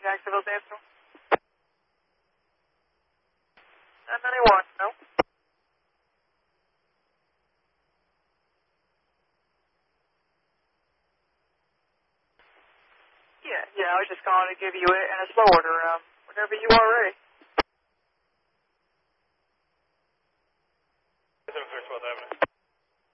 Jacksonville, Danceville. 991, no. Yeah, I was just calling to give you it in a slow order, whenever you are ready.